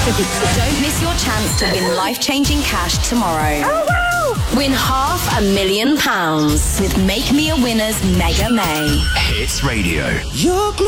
Don't miss your chance to win life-changing cash tomorrow. Oh, wow! Win £500,000 with Make Me a Winner's Mega May. Hits Radio. You're